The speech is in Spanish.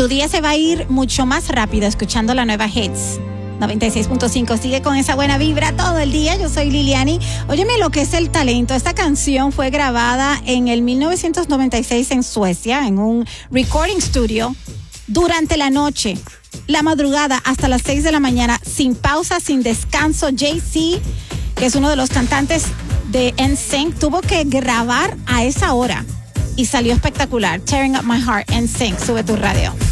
Tu día se va a ir mucho más rápido escuchando la nueva Hits 96.5. Sigue con esa buena vibra todo el día. Yo soy Liliani. Óyeme lo que es el talento. Esta canción fue grabada en el 1996 en Suecia, en un recording studio, durante la noche, la madrugada, hasta las 6 de la mañana, sin pausa, sin descanso. Jay-Z, que es uno de los cantantes de NSYNC, tuvo que grabar a esa hora y salió espectacular. Tearing Up My Heart, NSYNC. Sube tu radio.